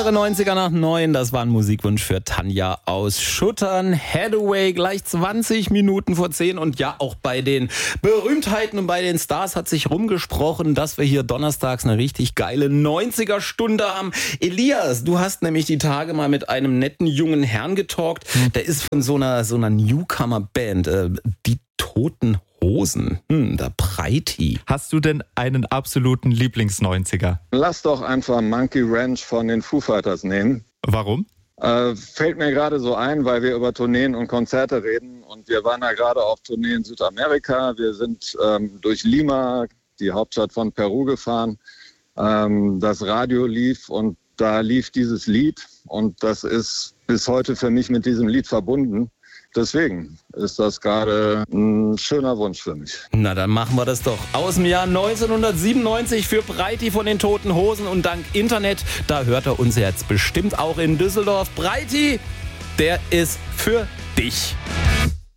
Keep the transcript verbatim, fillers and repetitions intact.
Jahre neunziger nach neun, das war ein Musikwunsch für Tanja aus Schuttern. Hathaway gleich zwanzig Minuten vor zehn. Und ja, auch bei den Berühmtheiten und bei den Stars hat sich rumgesprochen, dass wir hier donnerstags eine richtig geile neunziger-Stunde haben. Elias, du hast nämlich die Tage mal mit einem netten jungen Herrn getalkt. Hm. Der ist von so einer, so einer Newcomer-Band, äh, die Toten Hosen. Hm, der Breiti. Hast du denn einen absoluten Lieblings-neunziger? Lass doch einfach Monkey Ranch von den Foo Fighters nehmen. Warum? Äh, fällt mir gerade so ein, weil wir über Tourneen und Konzerte reden. Und wir waren ja gerade auf Tournee in Südamerika. Wir sind ähm, durch Lima, die Hauptstadt von Peru, gefahren. Ähm, das Radio lief und da lief dieses Lied. Und das ist bis heute für mich mit diesem Lied verbunden. Deswegen ist das gerade ein schöner Wunsch für mich. Na, dann machen wir das doch. Aus dem Jahr neunzehnhundertsiebenundneunzig für Breiti von den Toten Hosen. Und dank Internet, da hört er uns jetzt bestimmt auch in Düsseldorf. Breiti, der ist für dich.